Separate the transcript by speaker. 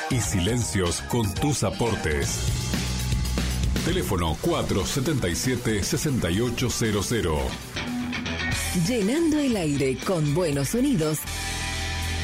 Speaker 1: y silencios con tus aportes. Teléfono 477-6800.
Speaker 2: Llenando el aire con buenos sonidos